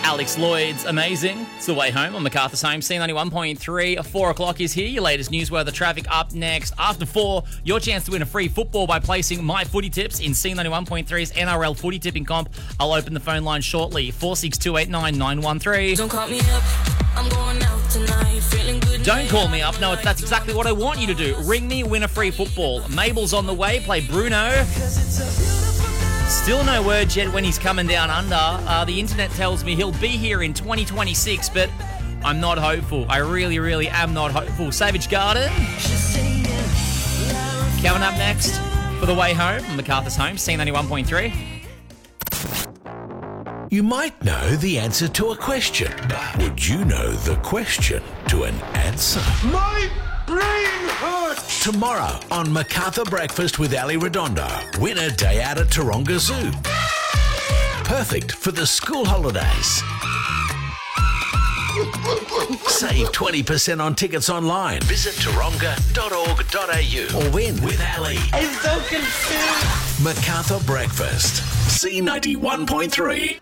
Alex Lloyd's Amazing. It's the way home on Macarthur's Home. C91.3. 4 o'clock is here. Your latest news weather traffic up next. After 4, your chance to win a free football by placing my footy tips in C91.3's NRL footy tipping comp. I'll open the phone line shortly. 46289913. Don't call me up. I'm going out tonight. Feeling good. Don't call me up. No, that's exactly what I want you to do. Ring me, win a free football. Mabel's on the way. Play Bruno. Still no word yet when he's coming down under. The internet tells me he'll be here in 2026, but I'm not hopeful. I really am not hopeful. Savage Garden. Coming up next for the way home on Macarthur's Home, C91.3. You might know the answer to a question, but would you know the question to an answer? My brain hurts! Tomorrow on Macarthur Breakfast with Ali Redondo, win a day out at Taronga Zoo. Perfect for the school holidays. Save 20% on tickets online. Visit taronga.org.au or win with Ali. I'm so confused. Macarthur Breakfast, C91.3.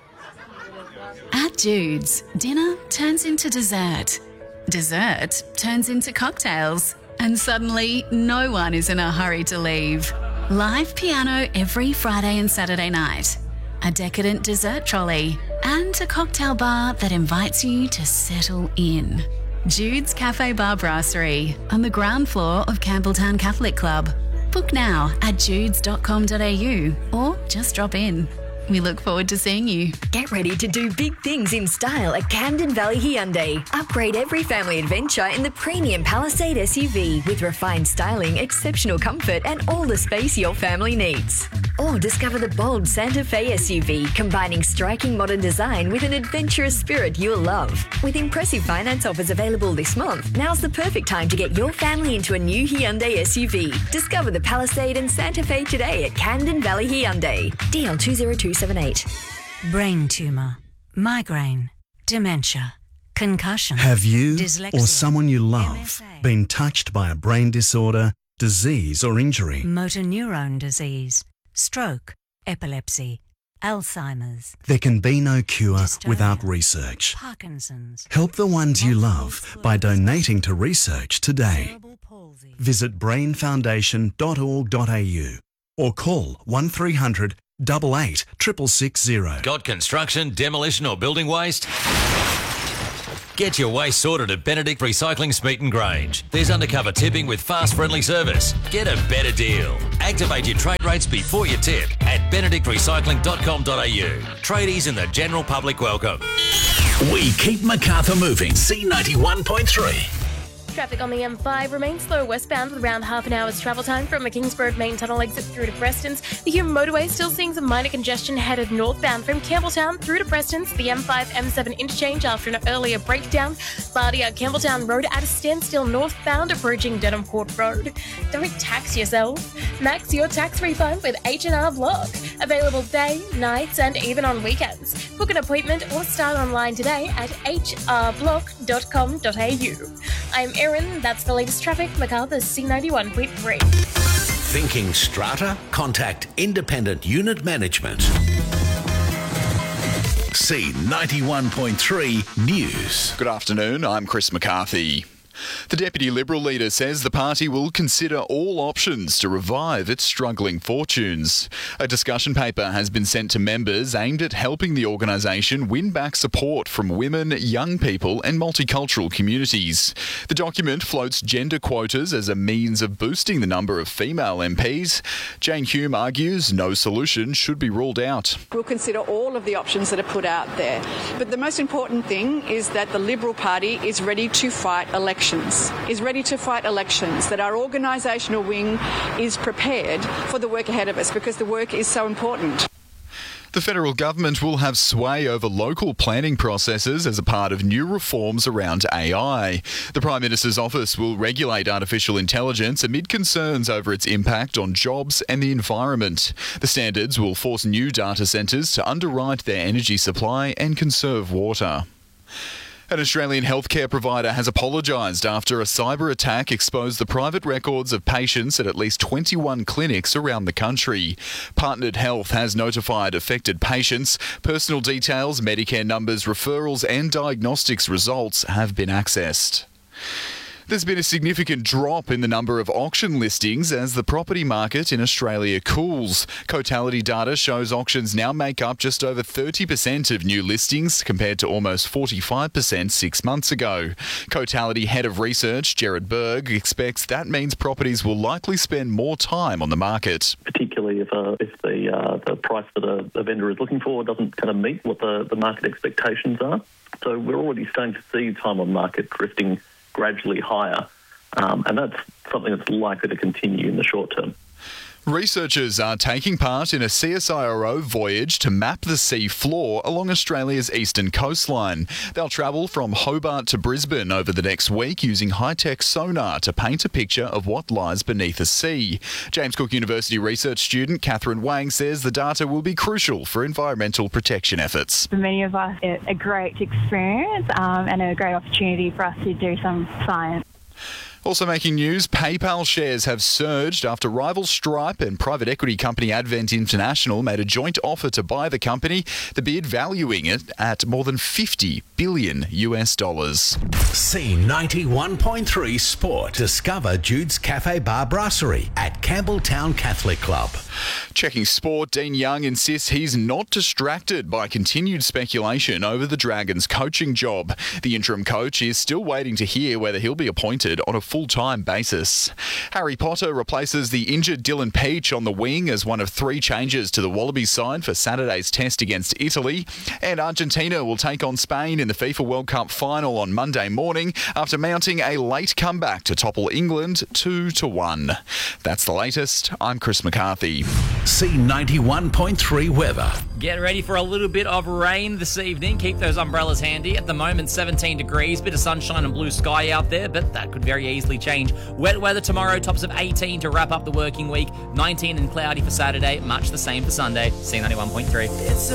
At Jude's, dinner turns into dessert. Dessert turns into cocktails. And suddenly, no one is in a hurry to leave. Live piano every Friday and Saturday night. A decadent dessert trolley. And a cocktail bar that invites you to settle in. Jude's Cafe Bar Brasserie on the ground floor of Campbelltown Catholic Club. Book now at judes.com.au or just drop in. We look forward to seeing you. Get ready to do big things in style at Camden Valley Hyundai. Upgrade every family adventure in the premium Palisade SUV with refined styling, exceptional comfort and all the space your family needs. Or discover the bold Santa Fe SUV, combining striking modern design with an adventurous spirit you'll love. With impressive finance offers available this month, now's the perfect time to get your family into a new Hyundai SUV. Discover the Palisade and Santa Fe today at Camden Valley Hyundai. DL 20278. Brain tumour, migraine, dementia, concussion. Have you dyslexia, or someone you love MSA, been touched by a brain disorder, disease or injury? motor neurone disease, stroke, epilepsy, Alzheimer's, There can be no cure Dystonia, without research. Parkinson's, Help the ones you multiple love by sclerosis, donating to research today. cerebral palsy. Visit brainfoundation.org.au or call 1300 88 660. Got construction, demolition or building waste? Get your waste sorted at Benedict Recycling Smeaton Grange. There's undercover tipping with fast friendly service. Get a better deal. Activate your trade rates before you tip at benedictrecycling.com.au. Tradies and the general public welcome. We keep Macarthur moving. C91.3. Traffic on the M5 remains slow westbound with around half an hour's travel time from the Kingsborough main tunnel exit through to Preston's. The Hume motorway still seeing some minor congestion headed northbound from Campbelltown through to Preston's. The M5 M7 interchange after an earlier breakdown. Bardia Campbelltown Road at a standstill northbound approaching Denham Court Road. Don't tax yourself. Max your tax refund with H&R Block. Available day, nights and even on weekends. Book an appointment or start online today at hrblock.com.au. I'm Erin, that's the latest traffic, Macarthur's C91.3. Thinking strata? Contact Independent Unit Management. C91.3 News. Good afternoon, I'm Chris McCarthy. The Deputy Liberal leader says the party will consider all options to revive its struggling fortunes. A discussion paper has been sent to members aimed at helping the organisation win back support from women, young people and multicultural communities. The document floats gender quotas as a means of boosting the number of female MPs. Jane Hume argues no solution should be ruled out. We'll consider all of the options that are put out there. But the most important thing is that the Liberal Party is ready to fight elections, that our organisational wing is prepared for the work ahead of us because the work is so important. The federal government will have sway over local planning processes as a part of new reforms around AI. The Prime Minister's office will regulate artificial intelligence amid concerns over its impact on jobs and the environment. The standards will force new data centres to underwrite their energy supply and conserve water. An Australian healthcare provider has apologised after a cyber attack exposed the private records of patients at least 21 clinics around the country. Partnered Health has notified affected patients. Personal details, Medicare numbers, referrals and diagnostics results have been accessed. There's been a significant drop in the number of auction listings as the property market in Australia cools. Cotality data shows auctions now make up just over 30% of new listings compared to almost 45% 6 months ago. Cotality Head of Research, Jared Berg, expects that means properties will likely spend more time on the market. Particularly if the price that a vendor is looking for doesn't kind of meet what the market expectations are. So we're already starting to see time on market drifting gradually higher, and that's something that's likely to continue in the short term. Researchers are taking part in a CSIRO voyage to map the sea floor along Australia's eastern coastline. They'll travel from Hobart to Brisbane over the next week using high-tech sonar to paint a picture of what lies beneath the sea. James Cook University research student Catherine Wang says the data will be crucial for environmental protection efforts. For many of us, it's a great experience and a great opportunity for us to do some science. Also making news, PayPal shares have surged after rival Stripe and private equity company Advent International made a joint offer to buy the company, the bid valuing it at more than $50 billion. C91.3 Sport. Discover Jude's Cafe Bar Brasserie at Campbelltown Catholic Club. Checking sport, Dean Young insists he's not distracted by continued speculation over the Dragons' coaching job. The interim coach is still waiting to hear whether he'll be appointed on a full-time basis. Harry Potter replaces the injured Dylan Peach on the wing as one of 3 changes to the Wallabies side for Saturday's test against Italy. And Argentina will take on Spain in the FIFA World Cup final on Monday morning after mounting a late comeback to topple England 2-1. That's the latest. I'm Chris McCarthy. C91.3 weather. Get ready for a little bit of rain this evening. Keep those umbrellas handy. At the moment, 17 degrees, bit of sunshine and blue sky out there, but that could very easily change. Wet weather tomorrow, tops of 18 to wrap up the working week. 19 and cloudy for Saturday, much the same for Sunday. C91.3.